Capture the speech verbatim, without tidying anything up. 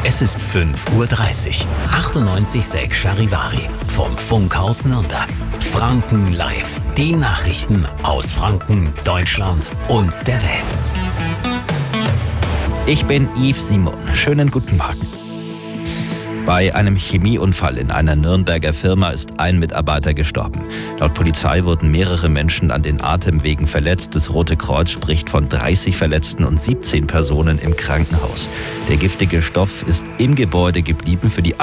Es ist fünf Uhr dreißig. achtundneunzig Komma sechs Charivari vom Funkhaus Nürnberg. Franken live. Die Nachrichten aus Franken, Deutschland und der Welt. Ich bin Yves Simon. Schönen guten Morgen. Bei einem Chemieunfall in einer Nürnberger Firma ist ein Mitarbeiter gestorben. Laut Polizei wurden mehrere Menschen an den Atemwegen verletzt. Das Rote Kreuz spricht von dreißig Verletzten und siebzehn Personen im Krankenhaus. Der giftige Stoff ist im Gebäude geblieben. Für die